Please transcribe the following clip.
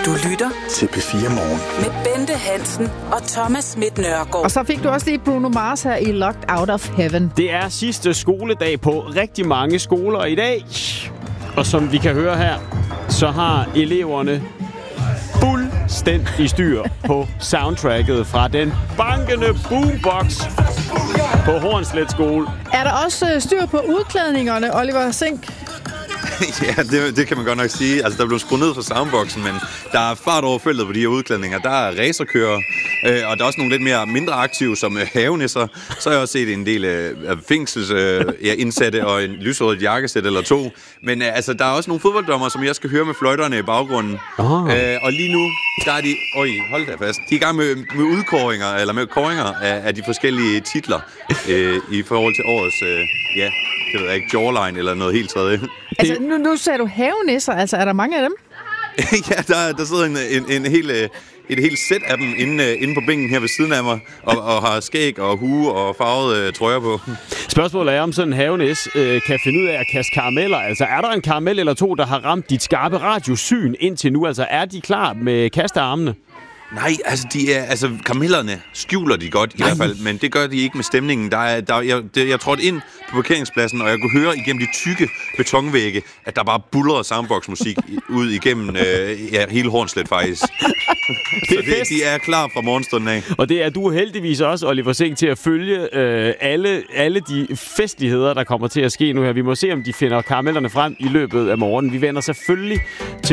Du lytter til P4 Morgen med Bente Hansen og Thomas Schmidt Nørgaard. Og så fik du også lige Bruno Mars her i Locked Out of Heaven. Det er sidste skoledag på rigtig mange skoler i dag. Og som vi kan høre her, så har eleverne fuldstændig styr på soundtracket fra den bankende boombox på Hornslet Skole. Er der også styr på udklædningerne, Oliver Sink? Ja, det kan man godt nok sige. Altså, der blev skruet ned for soundboxen, men der er fart over feltet på de her udklædninger. Der er racerkører, og der er også nogle lidt mindre aktive, som havenisser. Så har jeg også set en del af fængselsindsatte og en lyserødt jakkesæt eller to. Men altså, der er også nogle fodbolddommer, som jeg skal høre med fløjterne i baggrunden. Og lige nu, der er de... hold da fast. De er i gang med udkåringer, eller med kåringer af de forskellige titler i forhold til årets... det ved jeg ikke, jawline eller noget helt tredje. Altså, nu sagde du havenisser, altså er der mange af dem? Ja, der sidder et helt sæt af dem inde på bænken her ved siden af mig, og har skæg og hue og farvede trøjer på. Spørgsmålet er, om sådan en havenis kan finde ud af at kaste karameller. Altså, er der en karamel eller to, der har ramt dit skarpe radiosyn indtil nu? Altså, er de klar med kastearmene? Nej, altså karamellerne skjuler de godt i hvert fald, men det gør de ikke med stemningen. Jeg trådte ind på parkeringspladsen, og jeg kunne høre igennem de tykke betonvægge, at der bare buldrede soundbox-musik ud igennem hele Hornslet faktisk. Så de er klar fra morgenstunden af. Og det er du heldigvis også, Oliver Sink, til at følge alle de festligheder, der kommer til at ske nu her. Vi må se, om de finder karamellerne frem i løbet af morgenen. Vi vender selvfølgelig til